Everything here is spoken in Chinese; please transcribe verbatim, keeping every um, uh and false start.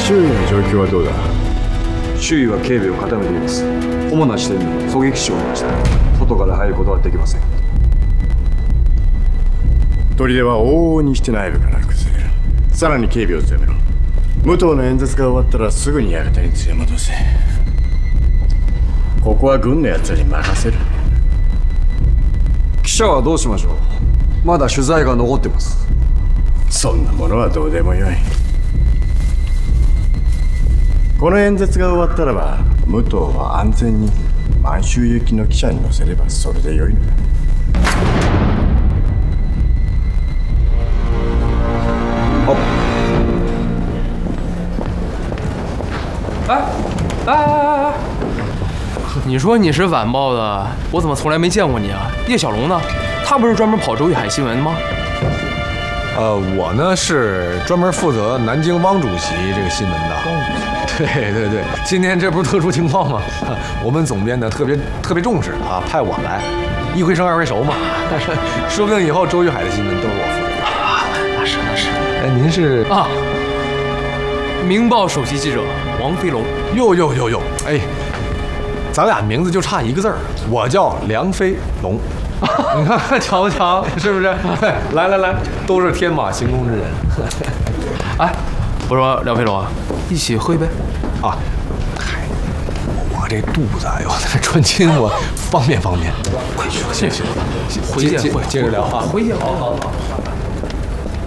周囲の状況はどうだ？ 周囲は警備を固めています。主な支店に狙撃手を回した外から入ることはできません。 砦は往々にして内部から崩れる。さらに警備を強めろ。武藤の演説が終わったらすぐに館に連れ戻せ。ここは軍のやつらに任せる。 記者はどうしましょう？まだ取材が残ってます。 そんなものはどうでもよい。この演説が終わったらば武藤は安全に満州行きの汽車に乗せればそれでよいのだ。 哎，来来来来，你说你是晚报的，我怎么从来没见过你啊？叶小龙呢？他不是专门跑周玉海新闻的吗？ 呃，我呢是专门负责南京汪主席这个新闻的。汪主席。对对对，今天这不是特殊情况吗？我们总编呢特别特别重视啊，派我来，一回生二回熟嘛。说不定以后周玉海的新闻都是我负责的。啊，那是那是。哎，您是啊，明报首席记者王飞龙。 哟哟哟哟，哎，咱俩名字就差一个字儿，我叫梁飞龙。你看瞧不瞧，是不是？来来来，都是天马行空之人。 哎，我说梁飞龙啊，一起喝一杯啊。嗨，我这肚子，哎呦，这穿亲我方便方便。 快去，谢谢， 回见，接着聊啊， 回见，好好好。